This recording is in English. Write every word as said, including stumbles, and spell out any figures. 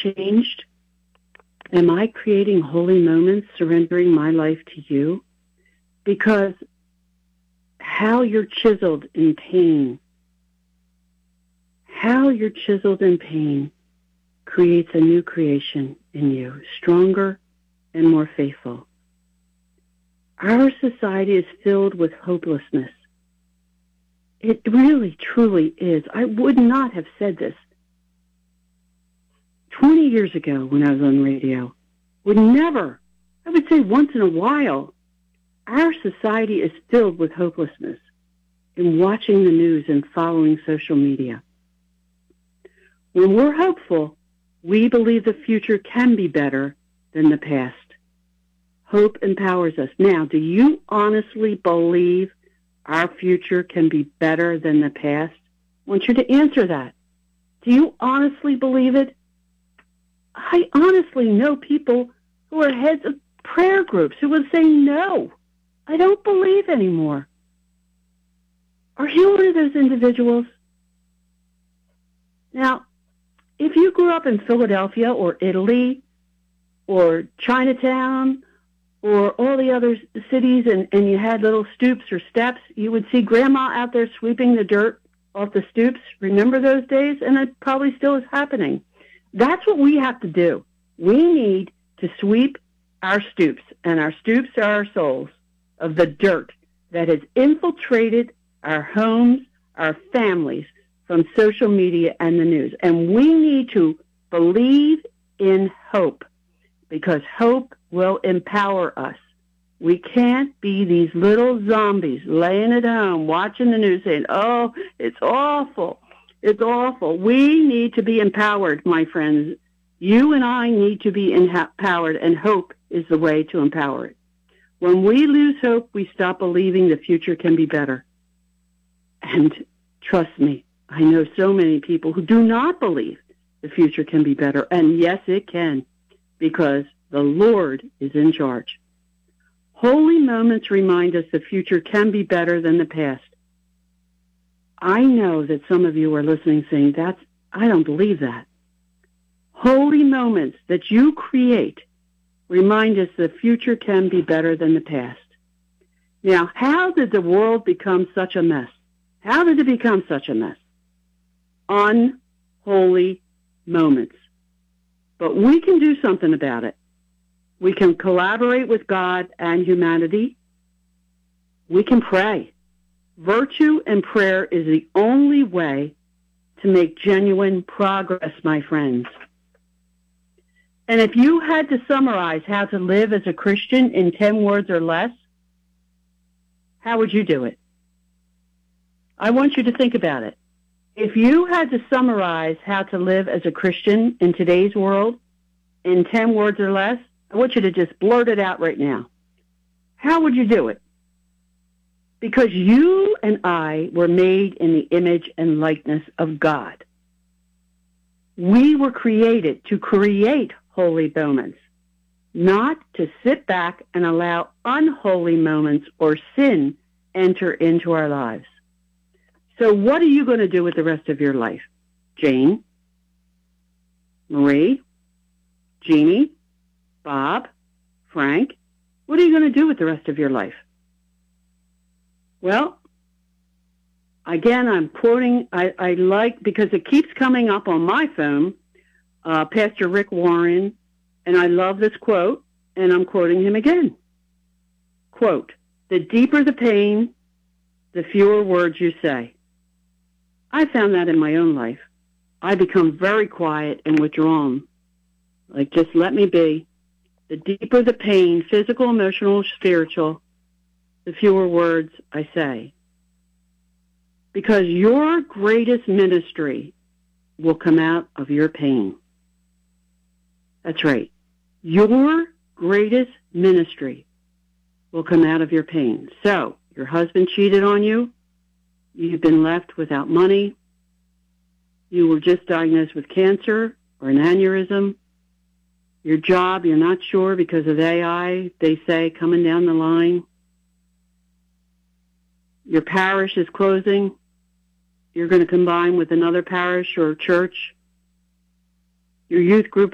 changed? Am I creating holy moments, surrendering my life to you? Because how you're chiseled in pain, how you're chiseled in pain creates a new creation in you, stronger and more faithful. Our society is filled with hopelessness. It really, truly is. I would not have said this twenty years ago when I was on radio. Would never, I would say once in a while. Our society is filled with hopelessness in watching the news and following social media. When we're hopeful, we believe the future can be better than the past. Hope empowers us. Now, do you honestly believe our future can be better than the past? I want you to answer that. Do you honestly believe it? I honestly know people who are heads of prayer groups who will say, no, I don't believe anymore. Are you one of those individuals? Now, if you grew up in Philadelphia or Italy or Chinatown or all the other cities and, and you had little stoops or steps, you would see Grandma out there sweeping the dirt off the stoops. Remember those days? And it probably still is happening. That's what we have to do. We need to sweep our stoops, and our stoops are our souls, of the dirt that has infiltrated our homes, our families, from social media and the news. And we need to believe in hope, because hope will empower us. We can't be these little zombies laying at home, watching the news, saying, oh, it's awful. It's awful. We need to be empowered, my friends. You and I need to be empowered, and hope is the way to empower it. When we lose hope, we stop believing the future can be better. And trust me, I know so many people who do not believe the future can be better. And yes, it can, because the Lord is in charge. Holy moments remind us the future can be better than the past. I know that some of you are listening saying, "That's, I don't believe that." Holy moments that you create remind us the future can be better than the past. Now, how did the world become such a mess? How did it become such a mess? Unholy moments. But we can do something about it. We can collaborate with God and humanity. We can pray. Virtue and prayer is the only way to make genuine progress, my friends. And if you had to summarize how to live as a Christian in ten words or less, how would you do it? I want you to think about it. If you had to summarize how to live as a Christian in today's world in ten words or less, I want you to just blurt it out right now. How would you do it? Because you and I were made in the image and likeness of God. We were created to create holy moments, not to sit back and allow unholy moments or sin enter into our lives. So what are you going to do with the rest of your life? Jane, Marie, Jeannie, Bob, Frank, what are you going to do with the rest of your life? Well, again, I'm quoting, I, I like, because it keeps coming up on my phone, uh, Pastor Rick Warren, and I love this quote, and I'm quoting him again. Quote, "The deeper the pain, the fewer words you say." I found that in my own life. I become very quiet and withdrawn. Like, just let me be. The deeper the pain, physical, emotional, spiritual, the fewer words I say. Because your greatest ministry will come out of your pain. That's right. Your greatest ministry will come out of your pain. So, your husband cheated on you. You've been left without money. You were just diagnosed with cancer or an aneurysm. Your job, you're not sure because of A I, they say, coming down the line. Your parish is closing. You're going to combine with another parish or church. Your youth group